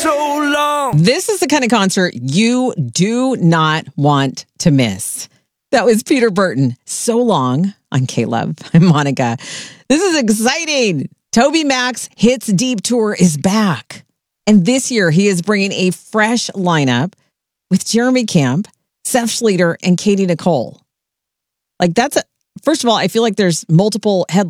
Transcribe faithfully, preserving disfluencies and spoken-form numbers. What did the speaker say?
so long. This is the kind of concert you do not want to miss. That was Peter Burton, So Long, on K-Love. I'm Monica. This is exciting. TobyMac's Hits Deep Tour is back. And this year, he is bringing a fresh lineup with Jeremy Camp, Seth Schleter, and Katie Nicole. Like, that's a, first of all, I feel like there's multiple headlines.